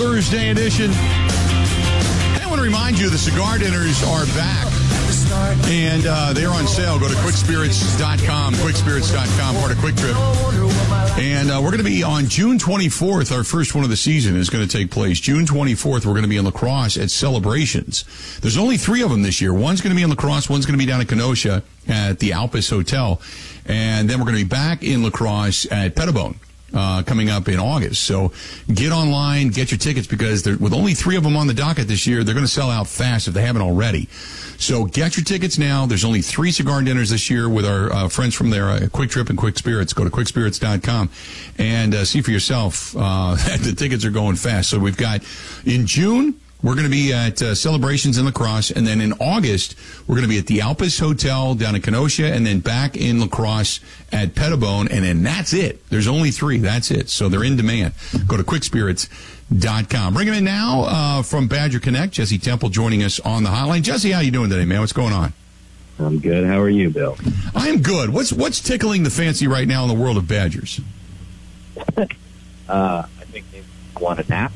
Thursday edition. I want to remind you the cigar dinners are back. And they're on sale. Go to quickspirits.com, quickspirits.com, part of Quick Trip. And we're going to be on June 24th. Our first one of the season is going to take place. June 24th, we're going to be in La Crosse at Celebrations. There's only 3 of them this year. One's going to be in La Crosse, one's going to be down in Kenosha at the Alpes Hotel. And then we're going to be back in La Crosse at Pettibone. Coming up in August. So get online, get your tickets, because with only 3 of them on the docket this year, they're going to sell out fast if they haven't already. So get your tickets now. There's only 3 cigar dinners this year with our friends from there, Quick Trip and Quick Spirits. Go to quickspirits.com and see for yourself that the tickets are going fast. So we've got in June, we're going to be at Celebrations in La Crosse, and then in August, we're going to be at the Alpes Hotel down in Kenosha, and then back in La Crosse at Pettibone, and then that's it. There's only 3. That's it. So they're in demand. Go to quickspirits.com. Bring him in now from Badger Connect. Jesse Temple joining us on the hotline. Jesse, how you doing today, man? What's going on? I'm good. How are you, Bill? I'm good. What's tickling the fancy right now in the world of Badgers? I think they want a nap.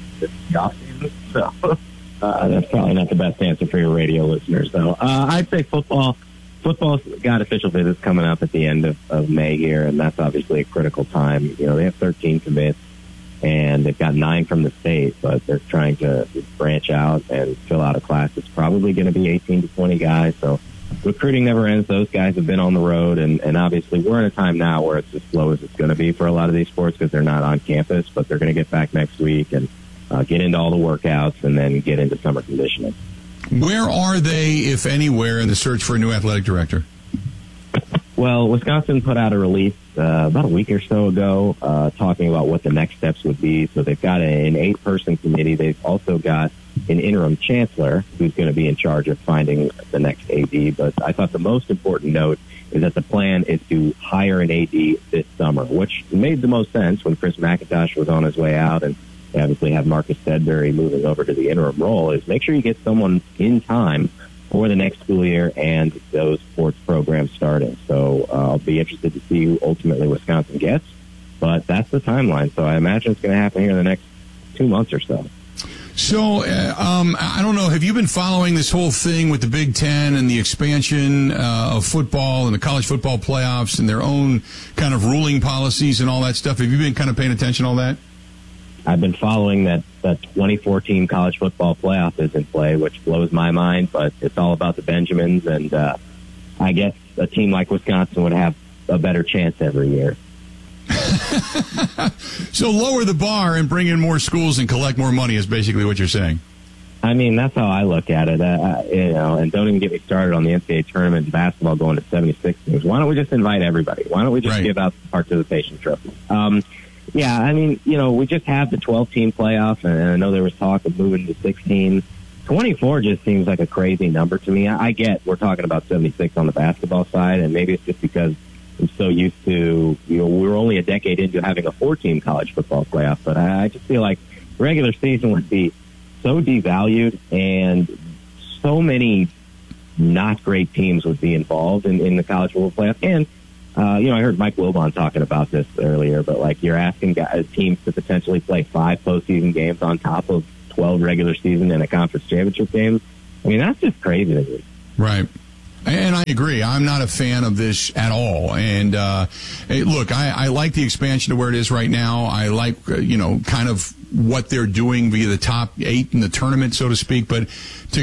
So that's probably not the best answer for your radio listeners, though. I'd say football. Football's got official visits coming up at the end of May here, and that's obviously a critical time. You know, they have 13 commits, and they've got 9 from the state, but they're trying to branch out and fill out a class. It's probably going to be 18 to 20 guys, so recruiting never ends. Those guys have been on the road, and obviously we're in a time now where it's as slow as it's going to be for a lot of these sports because they're not on campus, but they're going to get back next week and get into all the workouts and then get into summer conditioning. Where are they, if anywhere, in the search for a new athletic director? Well, Wisconsin put out a release about a week or so ago talking about what the next steps would be. So they've got an 8-person committee. They've also got an interim chancellor who's going to be in charge of finding the next AD. But I thought the most important note is that the plan is to hire an AD this summer, which made the most sense when Chris McIntosh was on his way out, and they obviously have Marcus Sedbury moving over to the interim role. Is make sure you get someone in time for the next school year and those sports programs starting. So I'll be interested to see who ultimately Wisconsin gets, but that's the timeline. So I imagine it's going to happen here in the next 2 months or so. So, I don't know, have you been following this whole thing with the Big Ten and the expansion of football and the college football playoffs and their own kind of ruling policies and all that stuff? Have you been kind of paying attention to all that? I've been following that 2014 college football playoff is in play, which blows my mind, but it's all about the Benjamins, and I guess a team like Wisconsin would have a better chance every year. So lower the bar and bring in more schools and collect more money is basically what you're saying. I mean, that's how I look at it. And don't even get me started on the NCAA tournament and basketball going to 76 games. Why don't we just invite everybody? Why don't we just give out the participation trophy? Yeah, I mean, we just have the 12-team playoff, and I know there was talk of moving to 16. 24 just seems like a crazy number to me. I get we're talking about 76 on the basketball side, and maybe it's just because I'm so used to, we're only a decade into having a 4-team college football playoff, but I just feel like regular season would be so devalued, and so many not great teams would be involved in the college football playoff. And I heard Mike Wilbon talking about this earlier, but you're asking teams to potentially play 5 postseason games on top of 12 regular season and a conference championship game. I mean, that's just crazy to me. Right. And I agree. I'm not a fan of this at all. And look, I like the expansion to where it is right now. I like, kind of what they're doing via the top 8 in the tournament, so to speak. But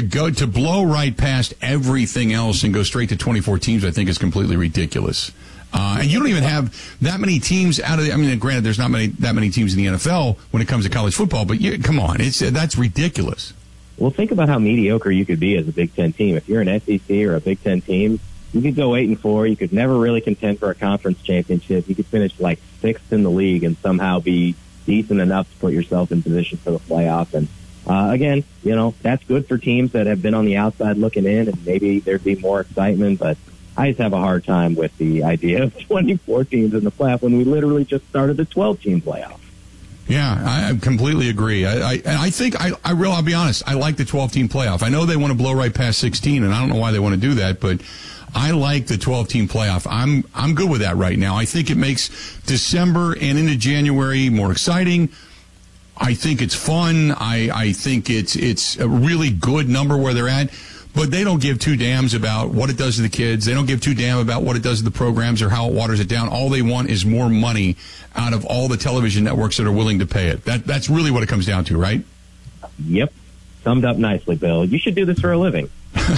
to blow right past everything else and go straight to 24 teams, I think is completely ridiculous. And you don't even have that many teams out of granted, there's not that many teams in the NFL when it comes to college football, but come on, that's ridiculous. Well, think about how mediocre you could be as a Big Ten team. If you're an SEC or a Big Ten team, you could go 8-4. You could never really contend for a conference championship. You could finish 6th in the league and somehow be decent enough to put yourself in position for the playoff. And again, that's good for teams that have been on the outside looking in, and maybe there'd be more excitement, but I just have a hard time with the idea of 24 teams in the playoff when we literally just started the 12-team playoff. Yeah, I completely agree. I think I'll be honest. I like the 12-team playoff. I know they want to blow right past 16, and I don't know why they want to do that, but I like the 12-team playoff. I'm good with that right now. I think it makes December and into January more exciting. I think it's fun. I think it's a really good number where they're at. But they don't give two damns about what it does to the kids. They don't give two damn about what it does to the programs or how it waters it down. All they want is more money out of all the television networks that are willing to pay it. That's really what it comes down to, right? Yep. Summed up nicely, Bill. You should do this for a living.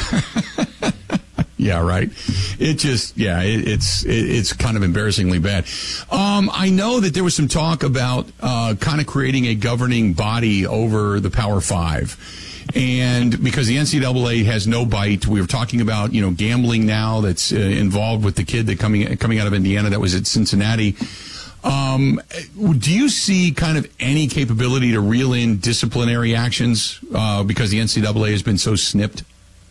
Yeah, right. It's kind of embarrassingly bad. I know that there was some talk about kind of creating a governing body over the Power Five. And because the NCAA has no bite, we were talking about, gambling now that's involved with the kid that coming out of Indiana that was at Cincinnati. Do you see kind of any capability to reel in disciplinary actions because the NCAA has been so snipped?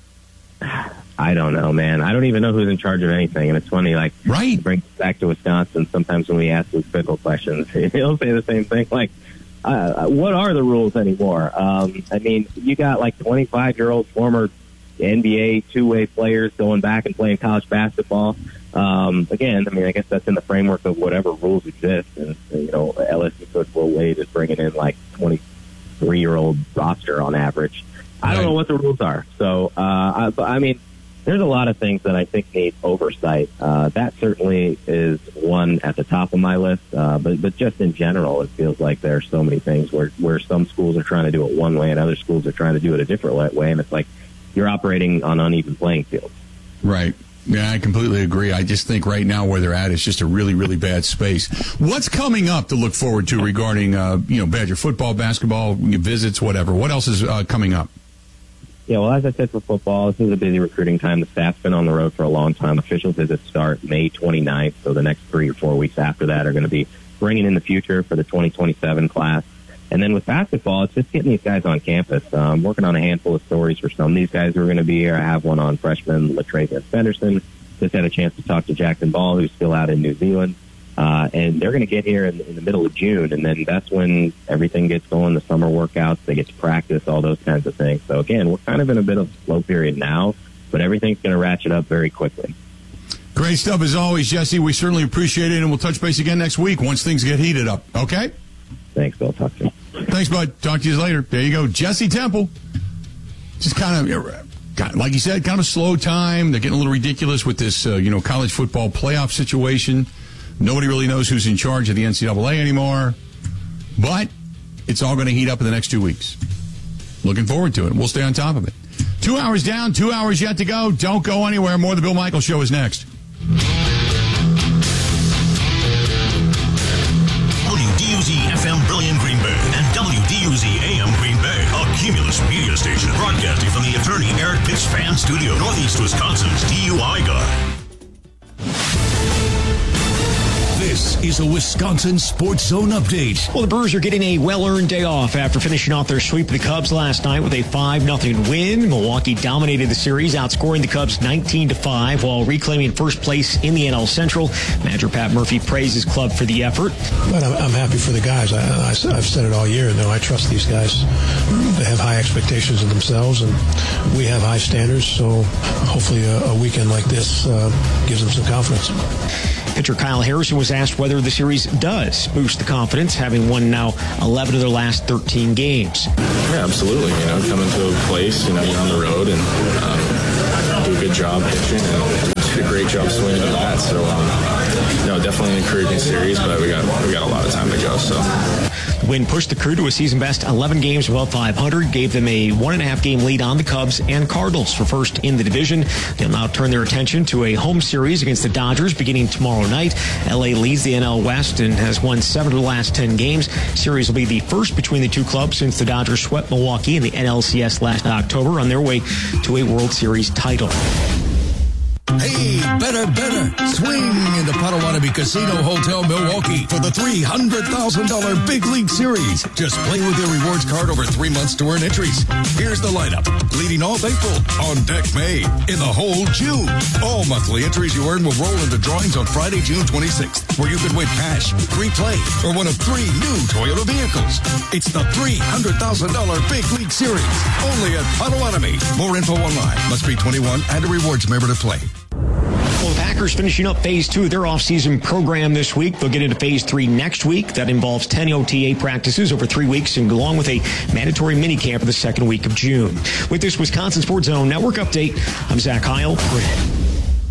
I don't know, man. I don't even know who's in charge of anything. And it's funny, right. Bring it back to Wisconsin. Sometimes when we ask Luke Fickell questions, he'll say the same thing. What are the rules anymore? You got 25-year-old former NBA two-way players going back and playing college basketball. I guess that's in the framework of whatever rules exist. And, LSU coach Will Wade is bringing in 23-year-old roster on average. I don't know what the rules are. So, there's a lot of things that I think need oversight. That certainly is one at the top of my list. But just in general, it feels like there are so many things where some schools are trying to do it one way and other schools are trying to do it a different way. And it's like you're operating on uneven playing fields. Right. Yeah, I completely agree. I just think right now where they're at is just a really, really bad space. What's coming up to look forward to regarding, Badger football, basketball, visits, whatever? What else is coming up? Yeah, well, as I said, for football, this is a busy recruiting time. The staff's been on the road for a long time. Official visits start May 29th, so the next 3 or 4 weeks after that are going to be bringing in the future for the 2027 class. And then with basketball, it's just getting these guys on campus. I'm working on a handful of stories for some of these guys who are going to be here. I have one on freshman Latravius Fenderson. Just had a chance to talk to Jackson Ball, who's still out in New Zealand. And they're going to get here in the middle of June, and then that's when everything gets going, the summer workouts, they get to practice, all those kinds of things. So, again, we're kind of in a bit of a slow period now, but everything's going to ratchet up very quickly. Great stuff as always, Jesse. We certainly appreciate it, and we'll touch base again next week once things get heated up. Okay? Thanks, Bill. Talk to you. Thanks, bud. Talk to you later. There you go. Jesse Temple. Just kind of, like you said, kind of a slow time. They're getting a little ridiculous with this, college football playoff situation. Nobody really knows who's in charge of the NCAA anymore. But it's all going to heat up in the next 2 weeks. Looking forward to it. We'll stay on top of it. 2 hours down, 2 hours yet to go. Don't go anywhere. More of the Bill Michaels Show is next. WDUZ-FM Brilliant Green Bay and WDUZ-AM Green Bay, a Cumulus media station broadcasting from the Attorney Eric Pitts Fan Studio, Northeast Wisconsin's DUI guy. This is a Wisconsin Sports Zone update. Well, the Brewers are getting a well-earned day off after finishing off their sweep of the Cubs last night with a 5-0 win. Milwaukee dominated the series, outscoring the Cubs 19-5 while reclaiming first place in the NL Central. Manager Pat Murphy praised his club for the effort. But I'm happy for the guys. I've said it all year, though. I trust these guys. They have high expectations of themselves, and we have high standards, so hopefully a weekend like this gives them some confidence. Pitcher Kyle Harrison was asked whether the series does boost the confidence, having won now 11 of their last 13 games. Yeah, absolutely. Coming to a place, you're on the road and do a good job pitching and do a great job swinging the bat. So, definitely an encouraging series, but we got a lot of time to go. So. The win pushed the Crew to a season-best 11 games above 500, gave them a 1.5-game lead on the Cubs and Cardinals for first in the division. They'll now turn their attention to a home series against the Dodgers beginning tomorrow night. LA leads the NL West and has won 7 of the last 10 games. Series will be the first between the two clubs since the Dodgers swept Milwaukee in the NLCS last October on their way to a World Series title. Hey, better. Swing into Potawatomi Casino Hotel Milwaukee for the $300,000 Big League Series. Just play with your rewards card over 3 months to earn entries. Here's the lineup. Leading off April, on deck May, in the hole June. All monthly entries you earn will roll into drawings on Friday, June 26th, where you can win cash, free play, or one of 3 new Toyota vehicles. It's the $300,000 Big League Series, only at Potawatomi. More info online. Must be 21 and a rewards member to play. Well, the Packers Packers finishing up Phase 2 of their offseason program this week. They'll get into Phase 3 next week. That involves 10 OTA practices over 3 weeks, and along with a mandatory minicamp for the second week of June. With this Wisconsin Sports Zone Network update, I'm Zach Heil.